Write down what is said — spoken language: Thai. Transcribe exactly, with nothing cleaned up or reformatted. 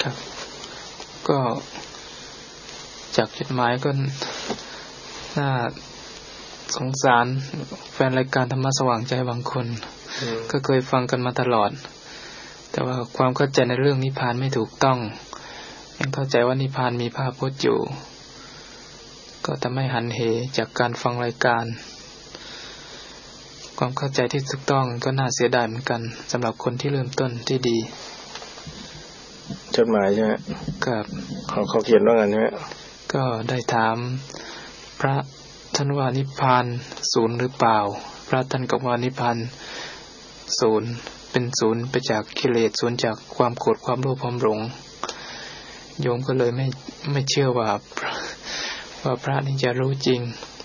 ครับก็จากจดหมายก็น่าสงสารแฟนรายการธรรมะสว่างใจบางคนก็เคยฟังกันมาตลอดแต่ว่าความเข้าใจในเรื่องนิพพานไม่ถูกต้องยังเข้าใจว่านิพพานมีพระพุทธอยู่ก็ทำให้หันเหจากการฟังรายการความเข้าใจที่ถูกต้องก็น่าเสียดายเหมือนกันสำหรับคนที่เริ่มต้นที่ดีจดหมายใช่ไหมครับเขาเขาเขียนว่าไงใช่ไหมก็ได้ถามพระท่านว่านิพพานศูนย์หรือเปล่าพระท่านก็ว่านิพพานศูนย์เป็นศูนย์ไปจากกิเลสศูนย์จากความโกรธความโลภความหลงโยมก็เลยไม่ไม่เชื่อว่าว่าพระนี่จะรู้จริง